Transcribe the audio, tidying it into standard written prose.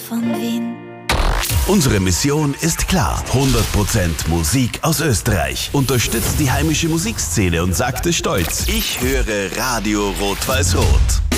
von Wien. Unsere Mission ist klar. 100% Musik aus Österreich. Unterstützt die heimische Musikszene und sagt es stolz: Ich höre Radio Rot-Weiß-Rot.